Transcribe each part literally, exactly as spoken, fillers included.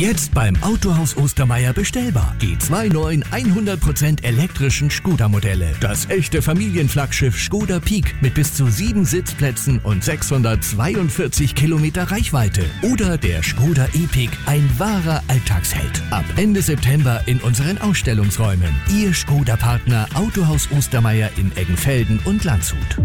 Jetzt beim Autohaus Ostermeier bestellbar. Die zwei neuen hundert Prozent elektrischen Skoda-Modelle. Das echte Familienflaggschiff Skoda Peak mit bis zu sieben Sitzplätzen und sechshundertzweiundvierzig Kilometer Reichweite. Oder der Skoda E-Pick, ein wahrer Alltagsheld. Ab Ende September in unseren Ausstellungsräumen. Ihr Skoda-Partner Autohaus Ostermeier in Eggenfelden und Landshut.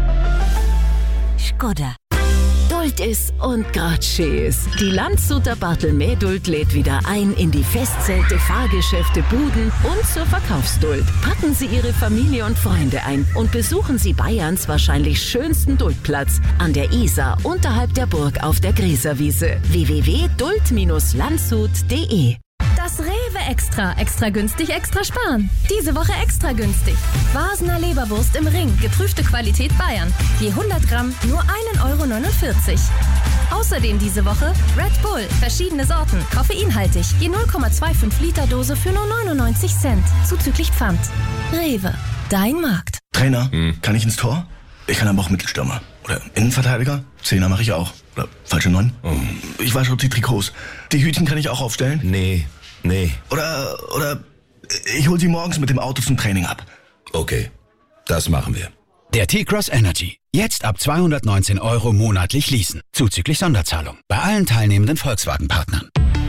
Skoda. Duld ist und grad schee ist. Die Landshuter Bartelmähduld lädt wieder ein in die Festzelte, Fahrgeschäfte, Buden und zur Verkaufsduld. Packen Sie Ihre Familie und Freunde ein und besuchen Sie Bayerns wahrscheinlich schönsten Duldplatz an der Isar unterhalb der Burg auf der Gräserwiese. w w w punkt duld Bindestrich landshut punkt d e. Das Rewe Extra. Extra günstig, extra sparen. Diese Woche extra günstig. Vasener Leberwurst im Ring. Geprüfte Qualität Bayern. Je hundert Gramm nur ein Euro neunundvierzig. Außerdem diese Woche Red Bull. Verschiedene Sorten. Koffeinhaltig. Je null Komma fünfundzwanzig Liter Dose für nur neunundneunzig Cent. Zuzüglich Pfand. Rewe. Dein Markt. Trainer, hm. kann ich ins Tor? Ich kann aber auch Mittelstürmer. Oder Innenverteidiger. Zehner mache ich auch. Oder falsche Neun. Oh. Ich wasche auch die Trikots. Die Hütchen kann ich auch aufstellen? Nee. Nee. Oder, oder ich hol sie morgens mit dem Auto zum Training ab. Okay, das machen wir. Der T-Cross Energy. Jetzt ab zweihundertneunzehn Euro monatlich leasen. Zuzüglich Sonderzahlung. Bei allen teilnehmenden Volkswagen-Partnern.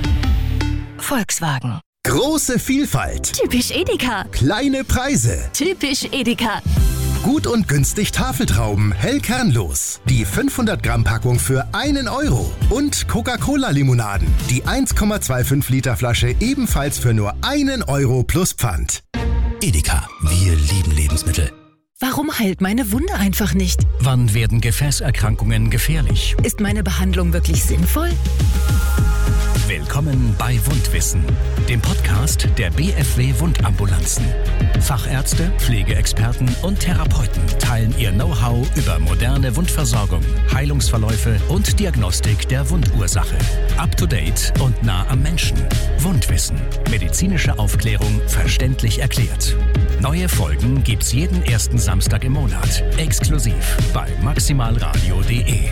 Volkswagen. Große Vielfalt. Typisch Edeka. Kleine Preise. Typisch Edeka. Gut und günstig Tafeltrauben, hell kernlos. Die fünfhundert Gramm Packung für einen Euro. Und Coca-Cola-Limonaden. Die eins Komma fünfundzwanzig Liter Flasche ebenfalls für nur einen Euro plus Pfand. Edeka. Wir lieben Lebensmittel. Warum heilt meine Wunde einfach nicht? Wann werden Gefäßerkrankungen gefährlich? Ist meine Behandlung wirklich sinnvoll? Willkommen bei Wundwissen, dem Podcast der B F W Wundambulanzen. Fachärzte, Pflegeexperten und Therapeuten teilen ihr Know-how über moderne Wundversorgung, Heilungsverläufe und Diagnostik der Wundursache. Up-to-date und nah am Menschen. Wundwissen. Medizinische Aufklärung verständlich erklärt. Neue Folgen gibt's jeden ersten Samstag im Monat. Exklusiv bei maximalradio punkt de.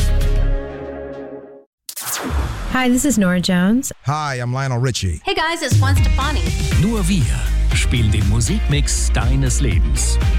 Hi, this is Nora Jones. Hi, I'm Lionel Richie. Hey guys, it's Gwen Stefani. Nur wir spielen den Musikmix deines Lebens.